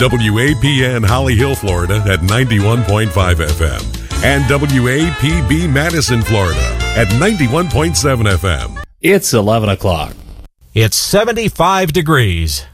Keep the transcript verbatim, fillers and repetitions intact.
W A P N Holly Hill, Florida at ninety-one point five F M and W A P B Madison, Florida at ninety-one point seven F M. It's eleven o'clock. It's seventy-five degrees.